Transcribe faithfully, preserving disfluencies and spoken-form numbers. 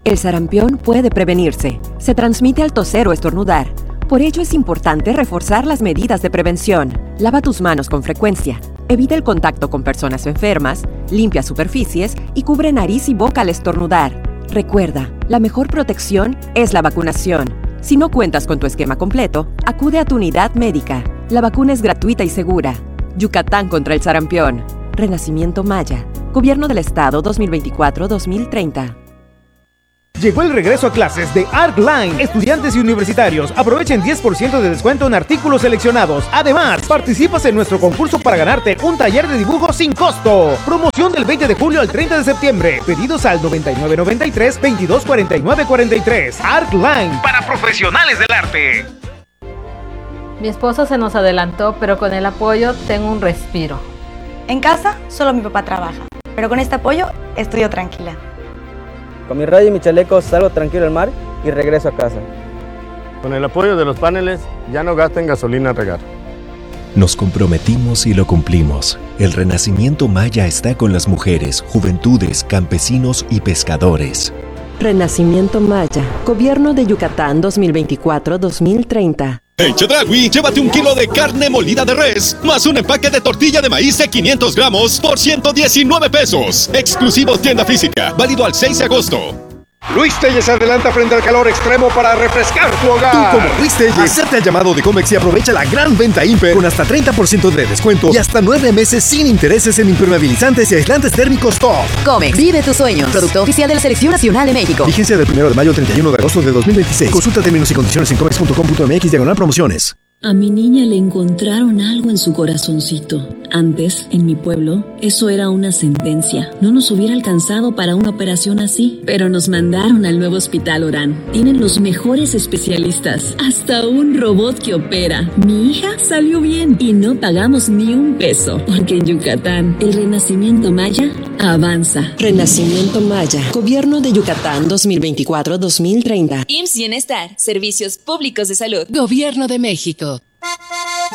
El sarampión puede prevenirse. Se transmite al toser o estornudar. Por ello es importante reforzar las medidas de prevención. Lava tus manos con frecuencia. Evita el contacto con personas enfermas, limpia superficies y cubre nariz y boca al estornudar. Recuerda, la mejor protección es la vacunación. Si no cuentas con tu esquema completo, acude a tu unidad médica. La vacuna es gratuita y segura. Yucatán contra el sarampión. Renacimiento Maya. Gobierno del Estado dos mil veinticuatro a dos mil treinta. Llegó el regreso a clases de ArtLine. Estudiantes y universitarios aprovechen diez por ciento de descuento en artículos seleccionados. Además, participas en nuestro concurso para ganarte un taller de dibujo sin costo. Promoción del veinte de julio al treinta de septiembre. Pedidos al noventa y nueve noventa y tres veintidós cuarenta y nueve cuarenta y tres. ArtLine, para profesionales del arte. Mi esposo se nos adelantó, pero con el apoyo tengo un respiro. En casa, solo mi papá trabaja, pero con este apoyo estoy yo tranquila. Con mi radio y mi chaleco salgo tranquilo al mar y regreso a casa. Con el apoyo de los paneles ya no gasten gasolina a regar. Nos comprometimos y lo cumplimos. El Renacimiento Maya está con las mujeres, juventudes, campesinos y pescadores. Renacimiento Maya. Gobierno de Yucatán dos mil veinticuatro a dos mil treinta. En Chedraui, llévate un kilo de carne molida de res, más un empaque de tortilla de maíz de quinientos gramos por ciento diecinueve pesos. Exclusivo tienda física, válido al seis de agosto. Luis Telles adelanta frente al calor extremo para refrescar tu hogar. Tú como Luis Telles, acerte el llamado de Comex y aprovecha la gran venta Imper con hasta treinta por ciento de descuento y hasta nueve meses sin intereses en impermeabilizantes y aislantes térmicos top. Comex, vive tus sueños. Producto oficial de la Selección Nacional de México. Vigencia del primero de mayo al treinta y uno de agosto de dos mil veintiséis. Consulta términos y condiciones en comex punto com punto m x diagonal promociones. A mi niña le encontraron algo en su corazoncito. Antes, en mi pueblo, eso era una sentencia. No nos hubiera alcanzado para una operación así. Pero nos mandaron al nuevo Hospital Orán. Tienen los mejores especialistas. Hasta un robot que opera. Mi hija salió bien y no pagamos ni un peso. Porque en Yucatán, el Renacimiento Maya avanza. Renacimiento Maya. Gobierno de Yucatán dos mil veinticuatro a dos mil treinta. I M S S Bienestar. Servicios Públicos de Salud. Gobierno de México.